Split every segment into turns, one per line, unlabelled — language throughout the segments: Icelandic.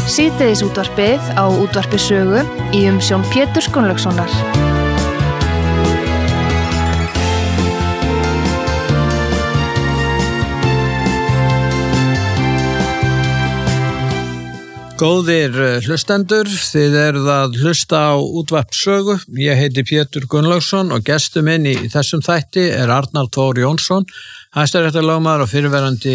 Síðdegisútvarpið á Útvarpi Sögu í umsjón Péturs Gunnlaugssonar.
Góðir hlustendur, þið eruð að hlusta á Útvarp Sögu. Ég heiti Pétur Gunnlaugsson og gestur minn í þessum þætti er Arnar Þór Jónsson, hæstaréttarlögmaður og fyrrverandi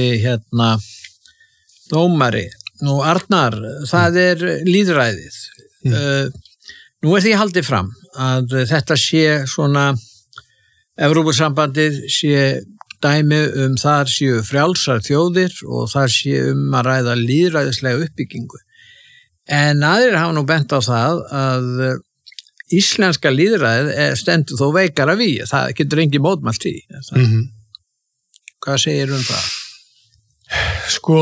dómari. Nú Arnar, það er lýðræðið. Nú er því haldið fram að þetta sé svona, Evrópusambandið sé dæmi þar séu frjálsar þjóðir og þar sé að ræða lýðræðislega uppbyggingu. En aðrir hafa nú bent á það að íslenska lýðræðið stendur þó veikara vígi. Það getur engin mótmælt í. Hvað segir það?
Sko,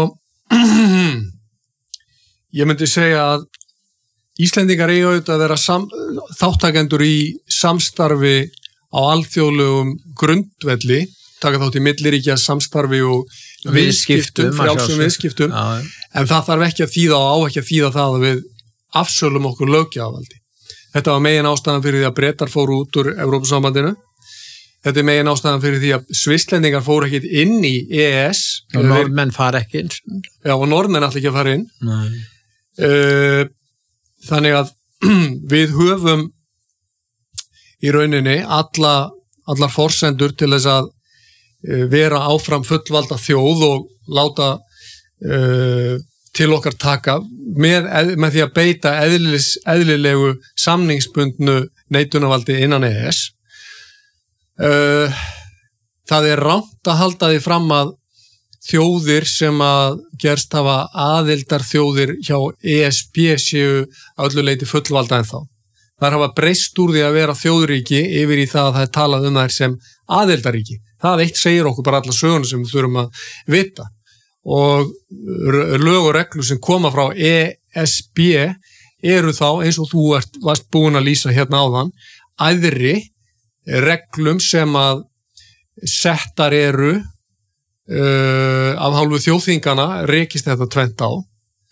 ég myndi segja að Íslendingar eiga auðvitað að vera þáttakendur í samstarfi á alþjóðlegum grundvelli, taka þátt í milliríkja samstarfi og viðskiptum, frjálsum viðskiptum, en það þarf ekki að þýða og á ekki að þýða það að við afsölum okkur löggjafarvaldi. Þetta var megin ástæðan fyrir því að Bretar fóru út úr Evrópusambandinu. Þetta er megin ástæðan fyrir því að Svisslendingar fóru ekkert inn í EES.
Og Norðmenn fara ekki inn.
Já, og Norðmenn ætla ekki að fara inn. Þannig að við höfum í rauninni allar forsendur til þess að vera áfram fullvalda þjóð og láta til okkar taka með því að beita eðlilegu samningsbundnu neitunarvaldi innan EES. Það er rangt að halda því fram að þjóðir sem að gerst hafa aðildar þjóðir hjá ESB séu öllu leyti fullvalda ennþá. Þær hafa breyst úr því að vera þjóðríki yfir í það að það er talað þær sem aðildaríki. Það eitt segir okkur bara alla söguna sem við þurfum að vita. Og lög og reglur sem koma frá ESB eru þá, eins og þú varst búin að lýsa hérna áðan, æðri reglum sem að settar eru af hálfu þjóðþingana, rekist þetta tvennt á.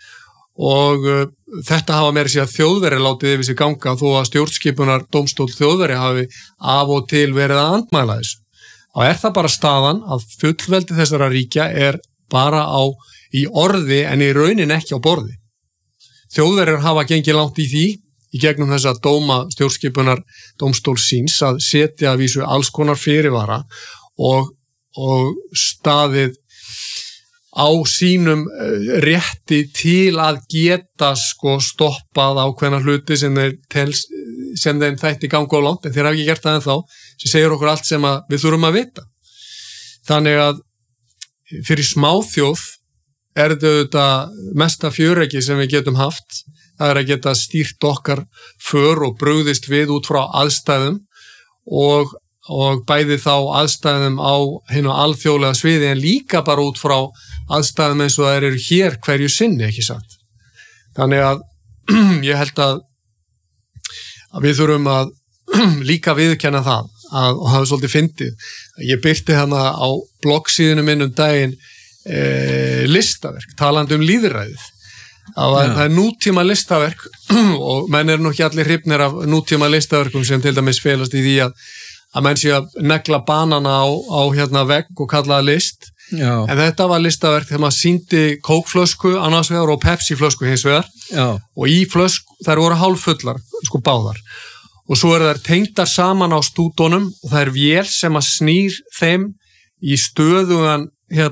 Og þetta hafa meira sér að Þjóðverjar látið yfir sig ganga þó að stjórnskipunar dómstól Þjóðverja hafi af og til verið að andmæla þessu. Og er það bara staðan að fullveldi þessara ríkja er bara í orði en í raunin ekki á borði. Þjóðverjar hafa gengið langt í því í gegnum þessa dóma stjórnskipunar dómstól síns að setja að vísu alls konar fyrirvara og staðið á sínum rétti til að geta stoppað ákveðna hluti sem þeim þætti ganga á langt, en þeir hafa ekki gert það ennþá, sem segir okkur allt sem við þurfum að vita. Þannig að fyrir smáþjóð er þetta mesta fjöreggi sem við getum haft, það er að geta stýrt okkar för og brugðist við út frá aðstæðum og bæði þá aðstæðum á hinu alþjóðlega sviði en líka bara út frá aðstæðum eins og það eru hér hverju sinni, ekki satt. Þannig að ég held að við þurfum að líka viðurkenna það og það er svolítið fyndið. Ég birti hana á bloggsíðinu minn daginn listaverk, talandi lýðræðið. Það er nútíma listaverk og menn nú ekki allir hrifnir af nútíma listaverkum sem til dæmis felast í því að menn sé að negla banana á vegg og kalla það list. Já. En þetta var listaverk þegar maður sýndi kókflösku annars vegar og Pepsi-flösku hins vegar. Já. Og í flösku, þær voru hálffullar, báðar. Og svo þær tengdar saman á stúdónum og það er vél sem að snýr þeim í stöðugan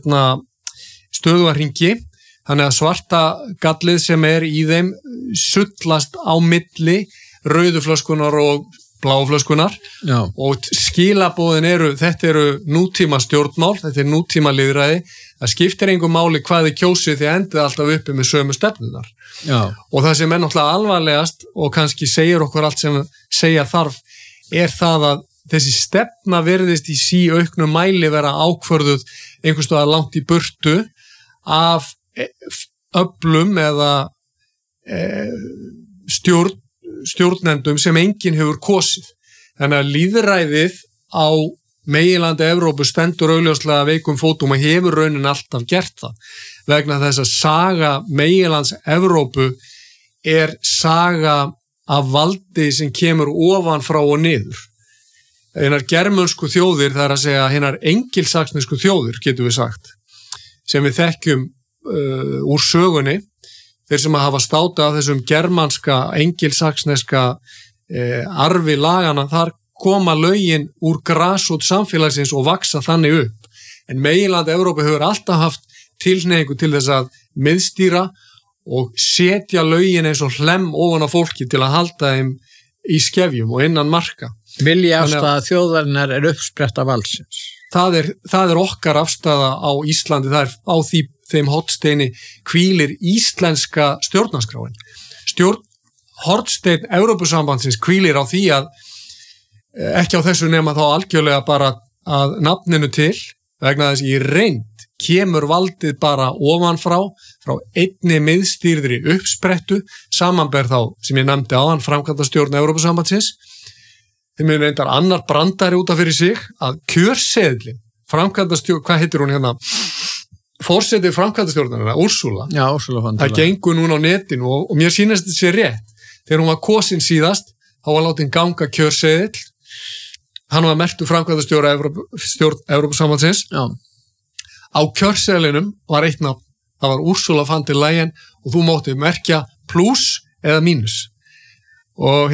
hringi. Þannig að svarta gallið sem er í þeim sullast á milli rauðuflöskunar og bláflöskunar. Já. Og skilaboðin þetta eru nútíma stjórnmál, þetta er nútíma lýðræði, það skiptir engu máli hvað þið kjósið þið endið alltaf uppi með sömu stefnunar. Já. Og það sem er náttúrulega alvarlegast og kannski segir okkur allt sem segja þarf er það að þessi stefna virðist í síauknum mæli vera ákvörðuð einhvers staðar langt í burtu af öflum eða stjórnendum sem enginn hefur kosið. Þannig að lýðræðið á meginlandi Evrópu stendur augljóslega veikum fótum og hefur raunin alltaf gert það. vegna þess að saga meginlands Evrópu saga af valdi sem kemur ofan frá og niður. Hinar germönsku þjóðir, það að segja hinar engilsaksnesku þjóðir, getum við sagt, sem við þekkjum úr sögunni, þeir sem hafa státað af þessum germanska, engilsaksneska arfi lagana, þar koma lögin úr grasrót samfélagsins og vaksa þannig upp. En meginland Evrópu hefur alltaf haft tilhneigingu til þess að miðstýra og setja lögin eins og hlemm ofan á fólki til að halda þeim í skefjum og innan marka.
Vilja afstaða þjóðarinnar uppspretta valdsins.
Það er okkar afstaða á Íslandi, það á þeim hornsteini hvílir íslenska stjórnarskráin. Hornsteinn Evrópusambandsins hvílir á því að ekki á þessu nema þá algjörlega bara að nafninu til, vegna þess í reynd kemur valdið bara ofanfrá, frá einni miðstýrðri uppsprettu, samanber þá sem ég nefndi áðan framkvæmdastjórn Evrópusambandsins. Þeim er reyndar annar brandari út af fyrir sig að kjörseðlin, framkvæmdastjórn, hvað heitir hún hérna? Forseti framkvæmdastjórnarina, Úrsúla.
Já, Úrsúla von der Leyen.
Það gengur núna á netinu og mér sýnist þetta sé rétt. Þegar hún var kosin síðast, þá var látin ganga kjörseðl. Hann var merktur framkvæmdastjóra Evrópusambandsins.
Já.
Á kjörseðlinum var eitt nafn, það var Úrsúla von der Leyen og þú mátti merkja pluss eða mínus. Og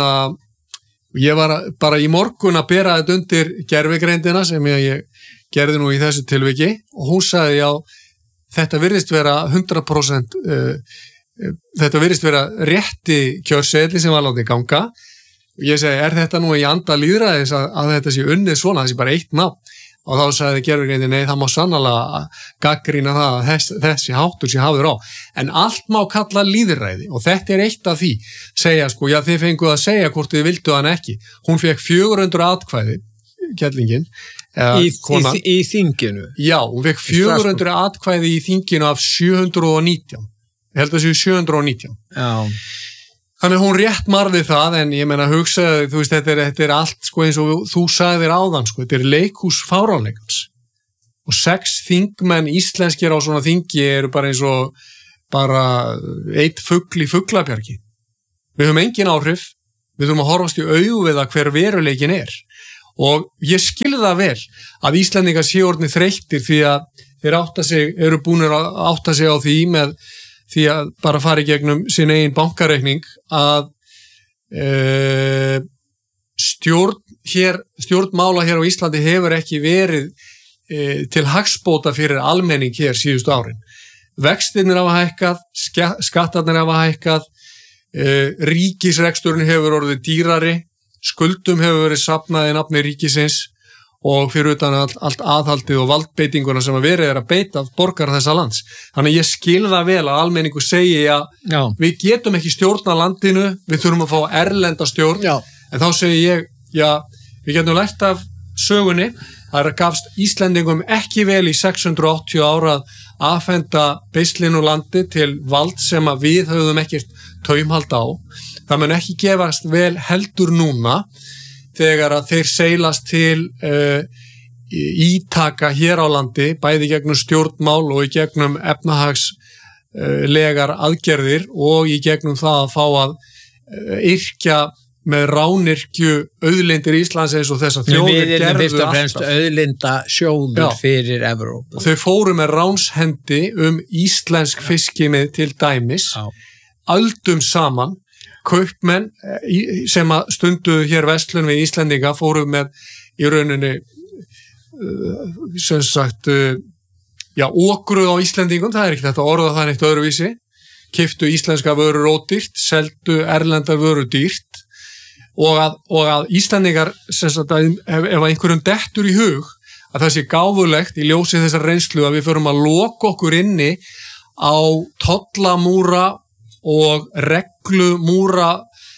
ég var bara í morgun að bera þetta undir gervigreindina sem ég gerði nú í þessu tilviki og hún sagði já, þetta virðist vera 100% þetta virðist vera rétti kjörseðli sem var látið ganga. Ég segi, þetta nú í anda lýðræðis að þetta sé unnið svona, þessi bara eitt nafn? Og þá sagði gervigreindin, nei, það má sannarlega gagnrýna það að þessi háttur sé hafður á. En allt má kalla lýðræði og þetta er eitt af því. Segja sko, já þið fenguð að segja hvort þið vildu hann ekki. Hún fekk 400 atkvæði, kettlingin.
Í þinginu?
Já, hún fekk 400 atkvæði í þinginu af 719. Ég held að það séu 719.
Já.
Þannig hún rétt marði það, en ég meina hugsaði, þú veist, þetta er allt sko eins og þú sagðir áðan, sko, þetta er leikhús fáránleikans. Og 6 þingmenn íslenskir á svona þingi eru bara eins og bara eitt fugl í fuglabjargi. Við höfum engin áhrif, við þurfum að horfast í augu við að hver veruleikin er. Og ég skilði það vel að Íslendingar séu orðnir þreyttir því að þeir eru búnir að átta sig á því með því að bara fara í gegnum sin eigin bankareikning að stjórnmála hér á Íslandi hefur ekki verið til hagsbóta fyrir almenning hér síðustu árin. Vextirnir hafa hækkað, skattarnir hafa hækkað, ríkisreksturinn hefur orðið dýrari, skuldum hefur verið safnað í nafni ríkisins og fyrir utan allt aðhaldið og valdbeitinguna sem að verið að beita borgar þessa lands. Þannig ég skil það vel að almenningu segi að við getum ekki stjórna landinu, við þurfum að fá erlenda stjórn, en þá segi ég, já, við getum lært af sögunni, það gafst Íslendingum ekki vel í 680 ára að afhenda beislinu landi til vald sem að við höfum ekkert taumhald á. Það mun ekki gefast vel heldur núna, þegar að þeir seilast til ítaka hér á landi, bæði gegnum stjórnmál og í gegnum efnahagslegar aðgerðir og í gegnum það að fá að yrkja með rányrkju auðlindir Íslands eins og þess að þjóðir gerðu
fyrst og fremst auðlinda sjóður fyrir Evrópu.
Þau fóru með ránshendi íslensk fiskimið til dæmis, öldum saman. Kaupmenn sem að stunduðu hér verslun við Íslendinga fóru með í rauninni sem sagt okruð á Íslendingum, það er ekki þetta orða það neitt öðruvísi, keyptu íslenska vörur ódýrt, seldu erlenda vörur dýrt og að Íslendingar sem sagt ef einhverjum dettur í hug að það sé gáfulegt í ljósi þessar reynslu að við förum að loka okkur inni á tollamúra og reglumúra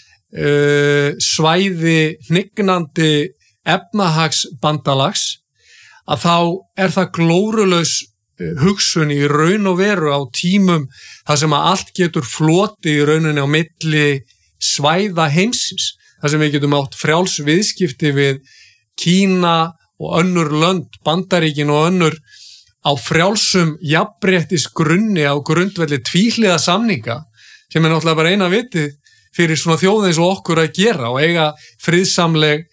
svæði hnignandi efnahagsbandalags að þá er það glórulaus hugsun í raun og veru á tímum þar sem að allt getur flotið í rauninni á milli svæða heimsins, þar sem við getum átt frjáls viðskipti við Kína og önnur lönd, Bandaríkin og á frjálsum jafnréttis grunni á grundvelli tvíhliða samninga sem náttúrulega bara eina vitið fyrir svona þjóð eins og okkur að gera og eiga friðsamleg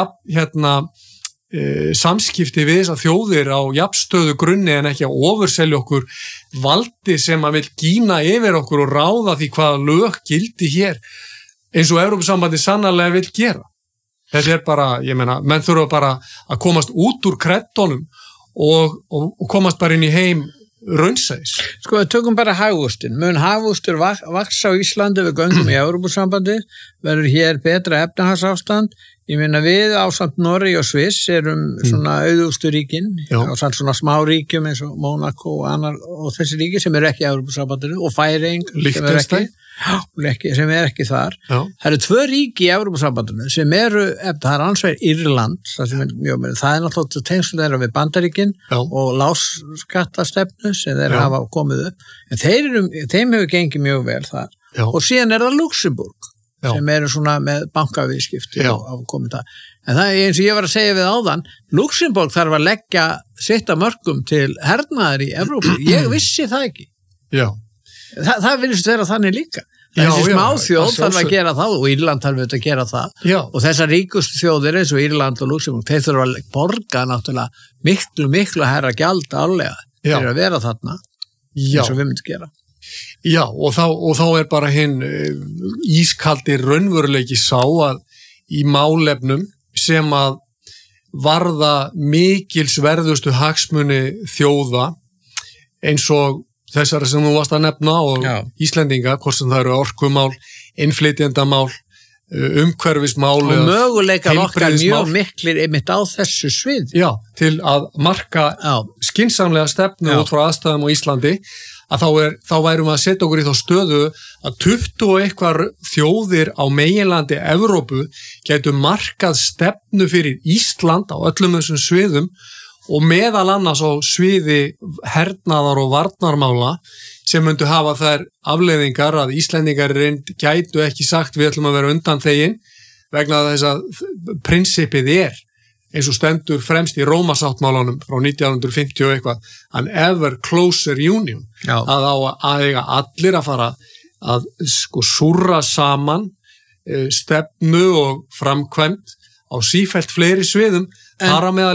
samskipti við þessar þjóðir á jafnstöðu grunni en ekki að ofurselja okkur valdi sem að vil gína yfir okkur og ráða því hvaða lög gildi hér eins og Evrópusambandið sannarlega vil gera. Þetta bara, ég meina, menn þurfa bara að komast út úr kreddunum og komast bara inn í heim raunsæðis.
Sko, við tökum bara hagvöxtin. Mun hagvöxtur vaxa á Íslandi við göngum í Evrópusambandið, verður hér betra efnahagsástand. Ég meina við ásamt Noregi og Sviss erum svona auðugustu ríkin, ásamt svona smá ríkjum eins og Mónakó og þessi ríki sem eru ekki í Evrópusambandinu og Færeying sem er ekki þar. Já. Það eru 2 ríki í Evrópusambandinu sem eru, það er annars vegar Írland, það er náttúrulega tengsl þeirra við Bandaríkin og lágskattastefnu sem þeir hafa komið upp, en þeim hefur gengið mjög vel þar. Og síðan er það Luxemburg sem eru svona með bankaviðskipti og komið það. En það er eins og ég var að segja við áðan, Luxemburg þarf að leggja sitt af mörkum til hernaðar í Evrópu. Ég vissi það ekki.
Já.
Það virðist vera þannig líka. Þessi smáþjóð þarf að gera það og Írland þarf að gera það. Já. Og þessar ríkustu þjóðir eins og Írland og Luxemburg, þeir þurfa að borga náttúrulega miklu herra gjald álega fyrir að vera þarna eins og við myndum gera.
Já, og þá er bara hinn ískaldi raunveruleiki sá að í málefnum sem að varða mikilsverðustu hagsmuni þjóða eins og þessari sem þú varst að nefna og Íslendinga, hvort sem það eru orkumál, innflytjendamál, umhverfismál
og möguleikar okkar mjög miklir einmitt á þessu svið.
Já, til að marka skynsamlega stefnu út frá aðstæðum á Íslandi að þá værum við að setja okkur í þá stöðu að 20 og eitthvað þjóðir á meginlandi Evrópu gætu markað stefnu fyrir Ísland á öllum þessum sviðum og meðal annars á sviði hernaðar og varnarmála sem myndu hafa þær afleiðingar að Íslendingar gætu ekki sagt við ætlum að vera undanþegin vegna þess að prinsipið er eins og stendur fremst í Rómasáttmálanum frá 1950 og eitthvað, an ever closer union, að eiga allir að fara að súrra saman stefnu og framkvæmt á sífellt fleiri sviðum, þar á meðal